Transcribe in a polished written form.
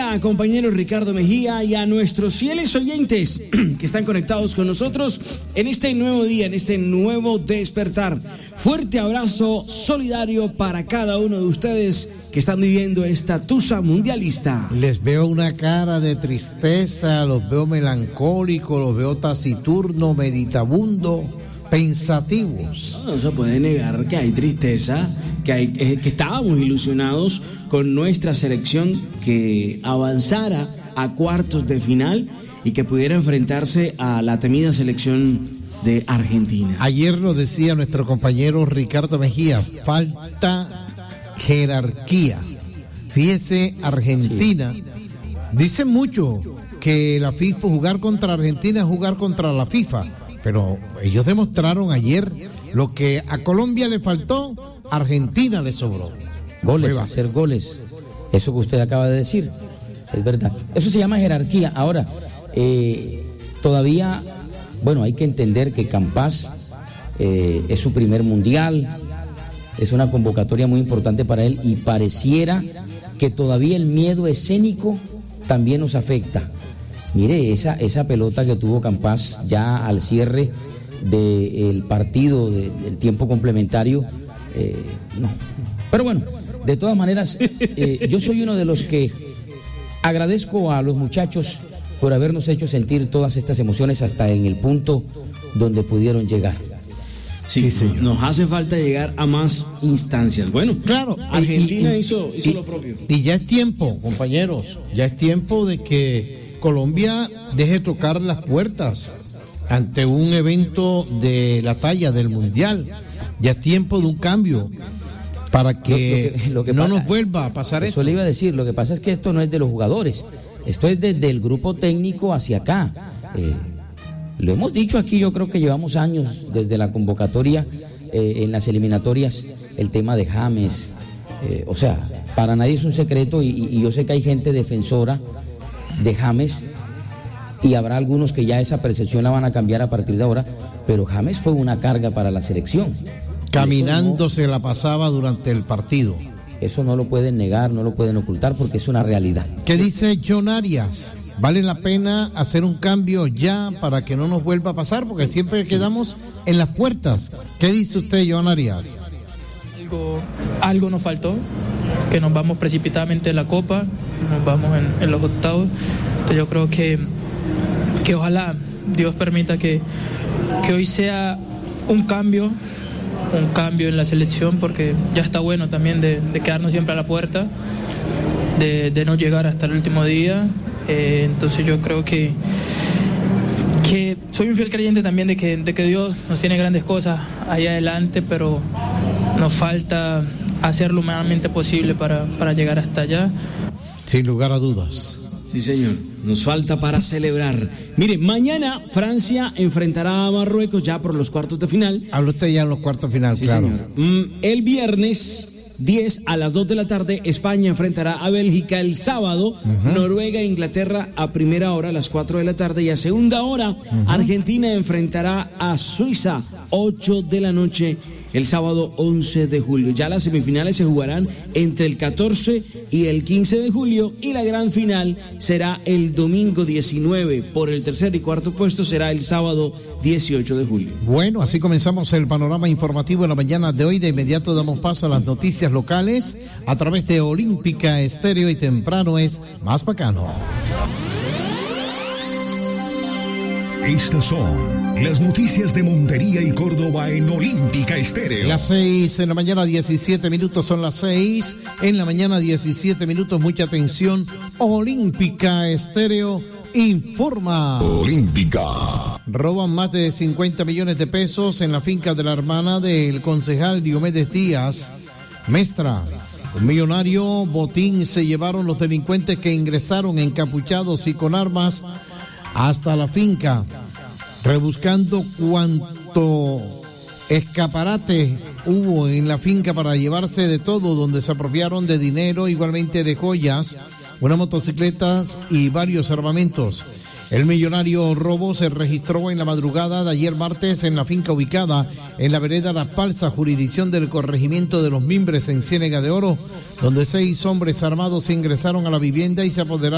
día, compañero Ricardo Mejía, y a nuestros fieles oyentes que están conectados con nosotros en este nuevo día, en este nuevo despertar. Fuerte abrazo solidario para cada uno de ustedes que están viviendo esta tusa mundialista. Les veo una cara de tristeza, los veo melancólicos, los veo taciturno, meditabundo, pensativos. No se puede negar que hay tristeza, que estábamos ilusionados con nuestra selección que avanzara a cuartos de final y que pudiera enfrentarse a la temida selección de Argentina. Ayer lo decía nuestro compañero Ricardo Mejía, falta jerarquía. Fíjese, Argentina, sí. Dicen mucho que la FIFA, jugar contra Argentina es jugar contra la FIFA, pero ellos demostraron ayer lo que a Colombia le faltó, a Argentina le sobró. Goles, hacer goles, eso que usted acaba de decir, es verdad. Eso se llama jerarquía. Ahora, todavía, bueno, hay que entender que Campas es su primer mundial, es una convocatoria muy importante para él y pareciera que todavía el miedo escénico también nos afecta. Mire, esa pelota que tuvo Campas ya al cierre del partido, del tiempo complementario, no. Pero bueno, de todas maneras, yo soy uno de los que agradezco a los muchachos por habernos hecho sentir todas estas emociones hasta en el punto donde pudieron llegar. Sí, nos hace falta llegar a más instancias. Bueno, claro, Argentina hizo lo propio. Y ya es tiempo, compañeros, ya es tiempo de que Colombia deje tocar las puertas ante un evento de la talla del Mundial. Ya es tiempo de un cambio para que no pasa, nos vuelva a pasar esto. Eso le iba a decir, lo que pasa es que esto no es de los jugadores, esto es desde el grupo técnico hacia acá. Lo hemos dicho aquí, yo creo que llevamos años desde la convocatoria en las eliminatorias, el tema de James, o sea, para nadie es un secreto y yo sé que hay gente defensora de James y habrá algunos que ya esa percepción la van a cambiar a partir de ahora, pero James fue una carga para la selección. Caminando se la pasaba durante el partido. Eso no lo pueden negar, no lo pueden ocultar porque es una realidad. ¿Qué dice John Arias? ¿Vale la pena hacer un cambio ya para que no nos vuelva a pasar? Porque siempre quedamos en las puertas. ¿Qué dice usted, John Arias? Algo nos faltó, que nos vamos precipitadamente en la Copa, nos vamos en los octavos. Entonces yo creo que ojalá Dios permita que hoy sea un cambio en la selección, porque ya está bueno también de quedarnos siempre a la puerta, de no llegar hasta el último día. Entonces yo creo que soy un fiel creyente también de que Dios nos tiene grandes cosas ahí adelante, pero nos falta hacer lo humanamente posible para llegar hasta allá. Sin lugar a dudas. Sí, señor, nos falta para celebrar. Mire, mañana Francia enfrentará a Marruecos ya por los cuartos de final. Habla usted ya en los cuartos de final, sí, claro. Señor. El viernes 10 a las 2 de la tarde, España enfrentará a Bélgica. El sábado, Noruega e Inglaterra a primera hora, a las 4 de la tarde. Y a segunda hora, Argentina enfrentará a Suiza, 8 de la noche, el sábado 11 de julio. Ya las semifinales se jugarán entre el 14 y el 15 de julio. Y la gran final será el domingo 19. Por el tercer y cuarto puesto será el sábado 18 de julio. Bueno, así comenzamos el panorama informativo en la mañana de hoy. De inmediato damos paso a las noticias locales a través de Olímpica Estéreo, y temprano es más bacano. Estas son las noticias de Montería y Córdoba en Olímpica Estéreo. Las 6 en la mañana, 17 minutos, son las 6 en la mañana, 17 minutos, mucha atención. Olímpica Estéreo informa. Olímpica. Roban más de 50 millones de pesos en la finca de la hermana del concejal Diomedes Díaz Mestra. Un millonario botín se llevaron los delincuentes que ingresaron encapuchados y con armas hasta la finca, rebuscando cuanto escaparate hubo en la finca para llevarse de todo, donde se apropiaron de dinero, igualmente de joyas, unas motocicletas y varios armamentos. El millonario robo se registró en la madrugada de ayer martes en la finca ubicada en la vereda La Palsa, jurisdicción del corregimiento de Los Mimbres, en Ciénega de Oro, donde 6 hombres armados ingresaron a la vivienda y se apoderaron